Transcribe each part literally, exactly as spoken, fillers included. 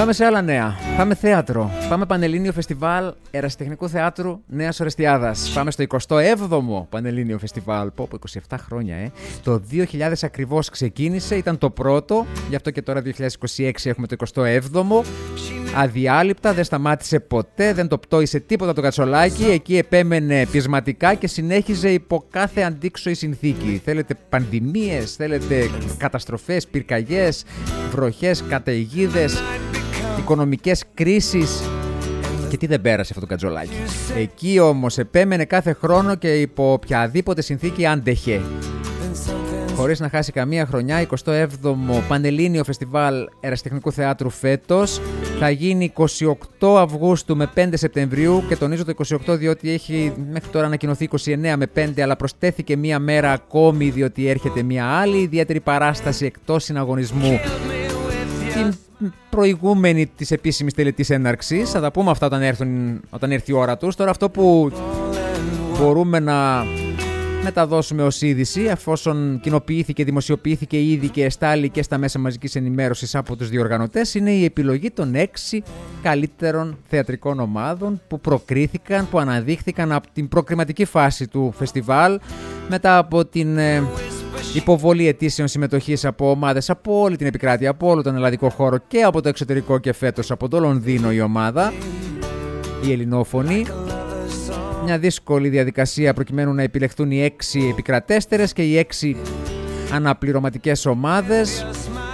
Πάμε σε άλλα νέα. Πάμε θέατρο. Πάμε Πανελλήνιο Φεστιβάλ Ερασιτεχνικού Θεάτρου Νέας Ορεστιάδας. Πάμε στο εικοστό έβδομο Πανελλήνιο Φεστιβάλ. Πω, πω, είκοσι επτά χρόνια, ε. Το δύο χιλιάδες ακριβώς ξεκίνησε, ήταν το πρώτο. Γι' αυτό και τώρα δύο χιλιάδες είκοσι έξι έχουμε το εικοστό έβδομο. Αδιάλειπτα, δεν σταμάτησε ποτέ, δεν το πτώησε τίποτα το Κατσολάκι. Εκεί επέμενε πεισματικά και συνέχιζε υπό κάθε αντίξωη συνθήκη. Θέλετε πανδημίες, θέλετε καταστροφές, πυρκαγιές, βροχές, καταιγίδες, οικονομικές κρίσεις. Και τι δεν πέρασε αυτό το Κατσολάκι. Εκεί όμως επέμενε κάθε χρόνο και υπό οποιαδήποτε συνθήκη άντεχε. Χωρίς να χάσει καμία χρονιά, εικοστό έβδομο Πανελλήνιο Φεστιβάλ Ερασιτεχνικού Θεάτρου φέτος θα γίνει εικοστή ογδόη Αυγούστου με πέντε Σεπτεμβρίου και τονίζω το είκοσι οκτώ διότι έχει μέχρι τώρα ανακοινωθεί είκοσι εννέα με πέντε, αλλά προσθέθηκε μία μέρα ακόμη διότι έρχεται μία άλλη ιδιαίτερη παράσταση εκτός συναγωνισμού. Την προηγούμενη της επίσημης τελετής έναρξης. Θα τα πούμε αυτά όταν, έρθουν, όταν έρθει η ώρα τους. Τώρα αυτό που μπορούμε να μεταδώσουμε ως είδηση, εφόσον κοινοποιήθηκε, δημοσιοποιήθηκε ήδη και εστάλει και στα μέσα μαζικής ενημέρωσης από τους διοργανωτές, είναι η επιλογή των έξι καλύτερων θεατρικών ομάδων που προκρίθηκαν, που αναδείχθηκαν από την προκριματική φάση του φεστιβάλ, μετά από την ε, υποβολή αιτήσεων συμμετοχής από ομάδες από όλη την επικράτεια, από όλο τον ελλαδικό χώρο και από το εξωτερικό και φέτος από το Λονδίνο η ομάδα, η ελληνόφωνη. Μια δύσκολη διαδικασία προκειμένου να επιλεχθούν οι έξι επικρατέστερες και οι έξι αναπληρωματικές ομάδες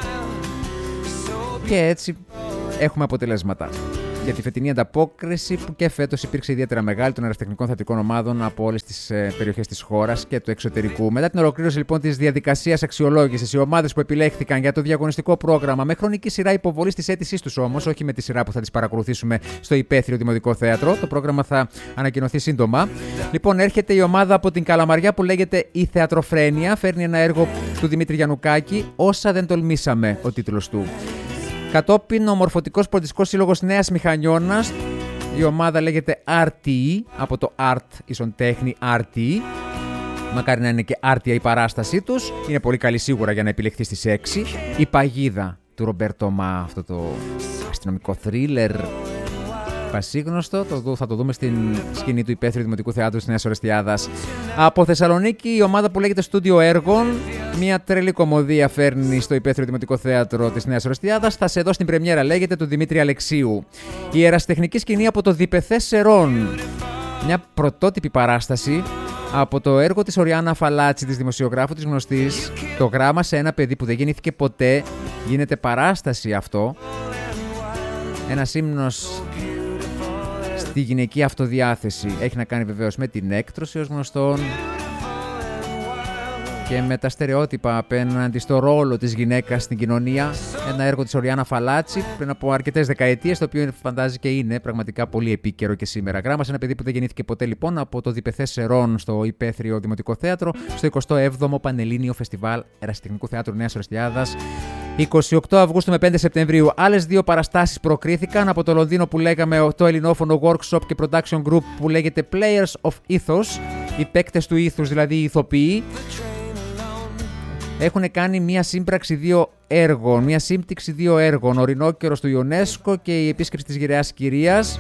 και έτσι έχουμε αποτελέσματα για τη φετινή ανταπόκριση που και φέτος υπήρξε ιδιαίτερα μεγάλη των ερασιτεχνικών θεατρικών ομάδων από όλες τις ε, περιοχές της χώρας και του εξωτερικού. Μετά την ολοκλήρωση λοιπόν της διαδικασίας αξιολόγησης, οι ομάδες που επιλέχθηκαν για το διαγωνιστικό πρόγραμμα με χρονική σειρά υποβολής της αίτησής τους όμως, όχι με τη σειρά που θα τις παρακολουθήσουμε στο Υπαίθριο Δημοτικό Θέατρο. Το πρόγραμμα θα ανακοινωθεί σύντομα. Λοιπόν, έρχεται η ομάδα από την Καλαμαριά που λέγεται Η Θεατροφρένεια. Φέρνει ένα έργο του Δημήτρη Γιαννουκάκη, Όσα δεν τολμήσαμε, ο τίτλος του. Κατόπιν ο Μορφωτικός Πολιτιστικός Σύλλογος Νέας Μηχανιώνας, η ομάδα λέγεται αρ τι ι, από το Art ίσον τέχνη αρ τι ι. Μακάρι να είναι και άρτια η παράστασή τους. Είναι πολύ καλή σίγουρα για να επιλεχθεί στις έξι. Η Παγίδα του Ρομπέρτο Μα, αυτό το αστυνομικό θρίλερ πασίγνωστο, το, θα το δούμε στην σκηνή του Υπαίθριου Δημοτικού Θεάτρου της Νέας Ορεστιάδας. Από Θεσσαλονίκη η ομάδα που λέγεται Στούντιο Έργων, μια τρελή κομμωδία φέρνει στο Υπαίθριο Δημοτικό Θέατρο της Νέας Ορεστιάδας. Θα σε δω στην πρεμιέρα, λέγεται, του Δημήτρη Αλεξίου. Η ερασιτεχνική σκηνή από το Διπεθές Σερών, μια πρωτότυπη παράσταση από το έργο της Οριάννα Φαλάτσι, της δημοσιογράφου της γνωστής, το γράμμα σε ένα παιδί που δεν γεννήθηκε ποτέ. Γίνεται παράσταση αυτό, ένας ύμνος στη γυναική αυτοδιάθεση. Έχει να κάνει βεβαίως με την έκτρωση ως γνωστόν και με τα στερεότυπα απέναντι στο ρόλο της γυναίκας στην κοινωνία. Ένα έργο της Οριάννα Φαλάτσι πριν από αρκετές δεκαετίες, το οποίο φαντάζει και είναι πραγματικά πολύ επίκαιρο και σήμερα. Γράμμα σε ένα παιδί που δεν γεννήθηκε ποτέ, λοιπόν, από το Διπεθές Σερών στο Υπαίθριο Δημοτικό Θέατρο, στο εικοστό έβδομο Πανελλήνιο Φεστιβάλ Ερασιτεχνικού Θεάτρου Νέας Ορεστιάδας, εικοστή ογδόη Αυγούστου με πέντε Σεπτεμβρίου. Άλλες δύο παραστάσεις προκρίθηκαν από το Λονδίνο που λέγαμε το ελληνόφωνο workshop και production group που λέγεται Players of Ethos, οι παίκτες του ήθους, δηλαδή οι ηθοποιοί. Έχουν κάνει μια σύμπραξη δύο έργων, μια σύμπτυξη δύο έργων, ο Ρινόκερος του Ιονέσκο και η επίσκεψη της Γεραιάς Κυρίας,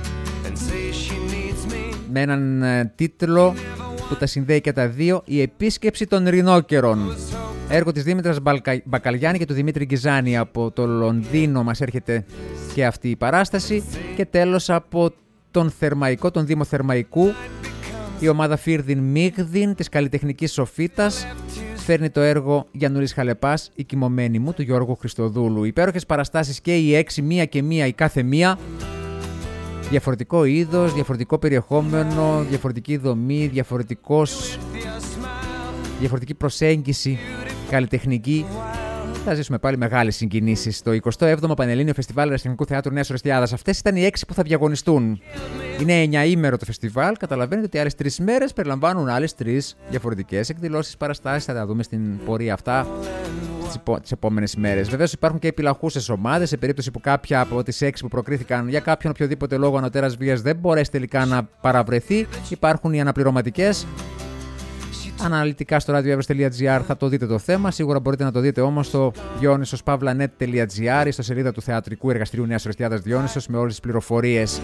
με έναν τίτλο που τα συνδέει και τα δύο, η επίσκεψη των Ρινόκερων. Έργο της Δήμητρας Μπακαλιάνη και του Δημήτρη Γκυζάνη. Από το Λονδίνο μας έρχεται και αυτή η παράσταση. Και τέλος από τον Θερμαϊκό, τον Δήμο Θερμαϊκού, η ομάδα Φίρδιν Μίγδιν της καλλιτεχνικής Σοφίτας φέρνει το έργο Γιαννούλης Χαλεπάς, η κοιμωμένη μου, του Γιώργου Χριστοδούλου. Υπέροχες παραστάσεις και οι έξι, μία και μία η κάθε μία. Διαφορετικό είδος, διαφορετικό περιεχόμενο, διαφορετική δομή, διαφορετικός, διαφορετική προσέγγιση καλλιτεχνική. Θα ζήσουμε πάλι μεγάλες συγκινήσεις στο εικοστό έβδομο Πανελλήνιο Φεστιβάλ Ερασιτεχνικού Θεάτρου Νέας Ορεστιάδας. Αυτές ήταν οι έξι που θα διαγωνιστούν. Είναι εννιαήμερο το φεστιβάλ. Καταλαβαίνετε ότι άλλες τρεις μέρες περιλαμβάνουν άλλες τρεις διαφορετικές εκδηλώσεις, παραστάσεις. Θα τα δούμε στην πορεία αυτά τις επόμενες ημέρες. Βεβαίως υπάρχουν και επιλαχούσες ομάδες. Σε περίπτωση που κάποια από τις έξι που προκρίθηκαν για κάποιον οποιοδήποτε λόγο ανωτέρας βίας δεν μπορέσει τελικά να παραβρεθεί, υπάρχουν οι αναπληρωματικές. Αναλυτικά στο radioevros.gr θα το δείτε το θέμα. Σίγουρα μπορείτε να το δείτε όμως στο διόνυσος παύλα net τελεία gr, στο σελίδα του Θεατρικού Εργαστηρίου Νέας Ορεστιάδας Διόνυσος, με όλες τις πληροφορίες.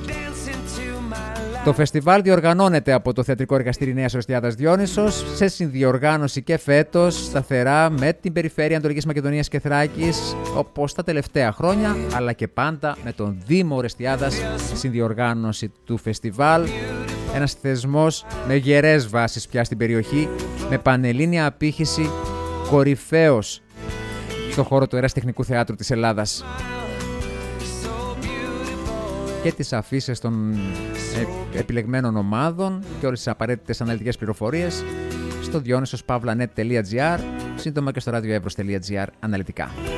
Το φεστιβάλ διοργανώνεται από το Θεατρικό Εργαστήριο Νέας Ορεστιάδας Διόνυσος σε συνδιοργάνωση και φέτος σταθερά με την Περιφέρεια Ανατολικής Μακεδονίας και Θράκης, όπως τα τελευταία χρόνια, αλλά και πάντα με τον Δήμο Ορεστιάδας στη συνδιοργάνωση του φεστιβάλ. Ένας θεσμός με γερές βάσεις πια στην περιοχή, με πανελλήνια απήχηση, κορυφαίος στον χώρο του ερασιτεχνικού θεάτρου της Ελλάδας. Και τις αφήσεις των επιλεγμένων ομάδων και όλες τις απαραίτητες αναλυτικές πληροφορίες στο διόνυσος παύλα net τελεία gr, σύντομα και στο radioevros τελεία gr αναλυτικά.